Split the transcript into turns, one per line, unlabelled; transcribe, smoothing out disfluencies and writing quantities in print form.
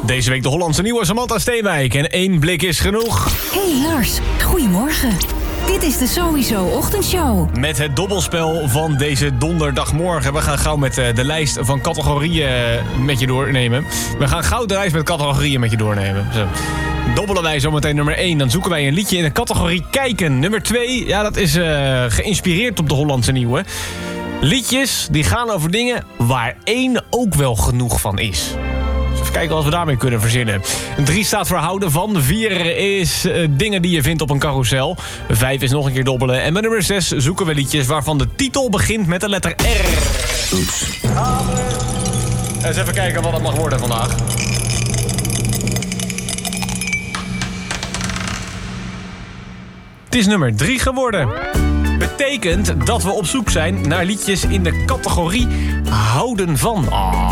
Deze week de Hollandse nieuwe Samantha Steenwijk. En 1 blik is genoeg.
Hey Lars, goedemorgen. Dit is de Sowieso Ochtendshow.
Met het dobbelspel van deze donderdagmorgen. We gaan gauw met de lijst van categorieën met je doornemen. We gaan gauw de lijst met categorieën met je doornemen. Zo. Dobbelen wij zometeen nummer 1. Dan zoeken wij een liedje in de categorie kijken. Nummer 2, ja, dat is geïnspireerd op de Hollandse nieuwe. Liedjes die gaan over dingen waar 1 ook wel genoeg van is. Even kijken wat we daarmee kunnen verzinnen. 3 staat voor houden van. 4 is dingen die je vindt op een carousel. 5 is nog een keer dobbelen. En bij nummer 6 zoeken we liedjes waarvan de titel begint met de letter R. Oeps. Eens even kijken wat het mag worden vandaag. Het is nummer 3 geworden. Betekent dat we op zoek zijn naar liedjes in de categorie houden van.